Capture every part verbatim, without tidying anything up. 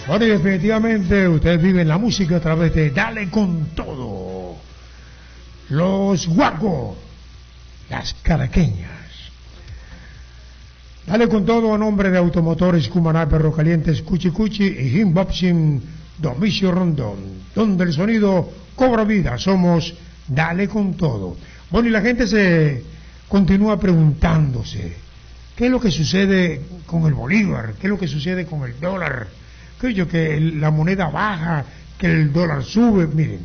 Bueno, y definitivamente ustedes viven la música a través de Dale con Todo. Los Guacos, las caraqueñas. Dale con Todo a nombre de Automotores Cumaná, Perro Calientes, Cuchi Cuchi y Himbapsin Domicio Rondón, donde el sonido cobra vida. Somos Dale con Todo. Bueno, y la gente se continúa preguntándose, ¿qué es lo que sucede con el bolívar? ¿Qué es lo que sucede con el dólar? Creo que la moneda baja, que el dólar sube. Miren,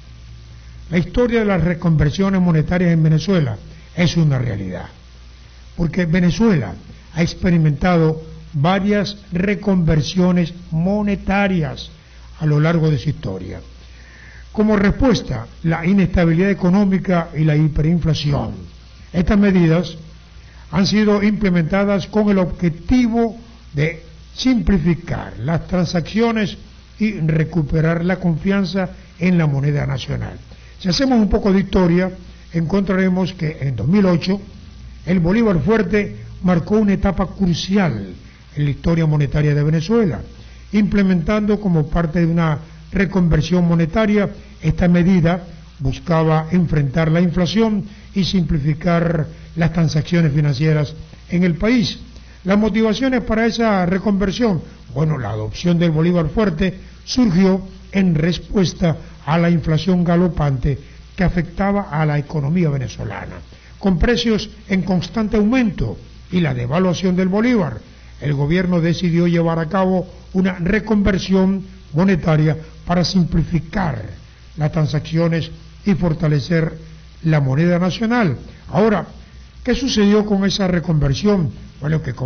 la historia de las reconversiones monetarias en Venezuela es una realidad, porque Venezuela ha experimentado varias reconversiones monetarias a lo largo de su historia. Como respuesta, la inestabilidad económica y la hiperinflación. Estas medidas han sido implementadas con el objetivo de simplificar las transacciones y recuperar la confianza en la moneda nacional. Si hacemos un poco de historia, encontraremos que en dos mil ocho el bolívar fuerte marcó una etapa crucial en la historia monetaria de Venezuela, implementando como parte de una reconversión monetaria. Esta medida buscaba enfrentar la inflación y simplificar las transacciones financieras en el país. Las motivaciones para esa reconversión, bueno, la adopción del bolívar fuerte surgió en respuesta a la inflación galopante que afectaba a la economía venezolana, con precios en constante aumento y la devaluación del bolívar. El gobierno decidió llevar a cabo una reconversión monetaria para simplificar las transacciones y fortalecer la moneda nacional. Ahora, ¿qué sucedió con esa reconversión? Bueno, que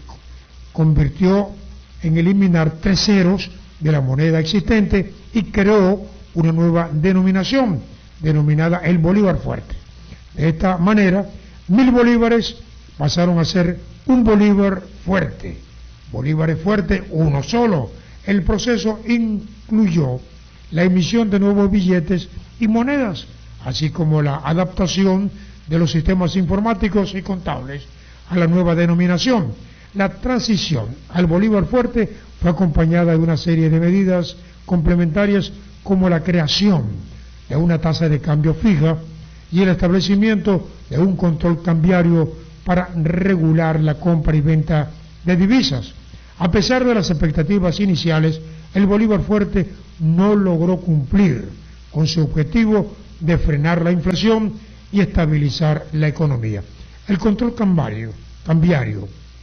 convirtió en eliminar tres ceros de la moneda existente y creó una nueva denominación, denominada el bolívar fuerte. De esta manera, mil bolívares pasaron a ser un bolívar fuerte. Bolívar fuerte, uno solo. El proceso incluyó la emisión de nuevos billetes y monedas, así como la adaptación de los sistemas informáticos y contables a la nueva denominación. La transición al bolívar fuerte fue acompañada de una serie de medidas complementarias, como la creación de una tasa de cambio fija y el establecimiento de un control cambiario para regular la compra y venta de divisas. A pesar de las expectativas iniciales, el bolívar fuerte no logró cumplir con su objetivo de frenar la inflación y estabilizar la economía. El control cambiario, cambiario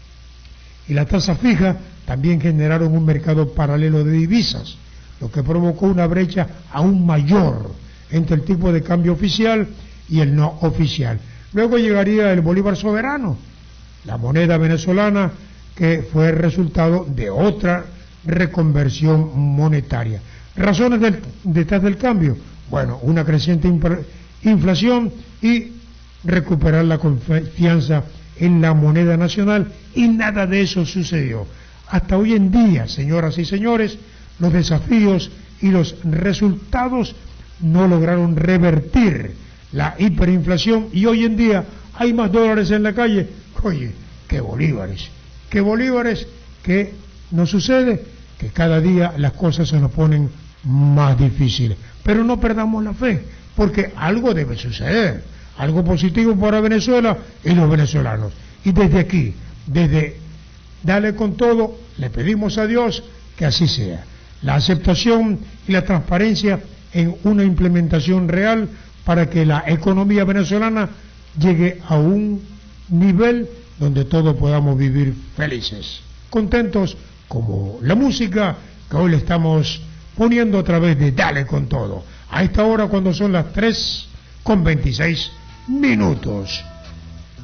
y la tasa fija también generaron un mercado paralelo de divisas, lo que provocó una brecha aún mayor entre el tipo de cambio oficial y el no oficial. Luego llegaría el bolívar soberano, la moneda venezolana, que fue el resultado de otra reconversión monetaria. Razones del, detrás del cambio, bueno, una creciente inflación y recuperar la confianza en la moneda nacional, y nada de eso sucedió. Hasta hoy en día, señoras y señores, los desafíos y los resultados no lograron revertir la hiperinflación, y hoy en día hay más dólares en la calle, oye, que bolívares, que bolívares, que nos sucede que cada día las cosas se nos ponen más difíciles. Pero no perdamos la fe, porque algo debe suceder, algo positivo para Venezuela y los venezolanos. Y desde aquí, desde Dale con Todo, le pedimos a Dios que así sea. La aceptación y la transparencia en una implementación real para que la economía venezolana llegue a un nivel donde todos podamos vivir felices, contentos, como la música que hoy le estamos poniendo a través de Dale con Todo, a esta hora cuando son las tres con veintiséis minutos.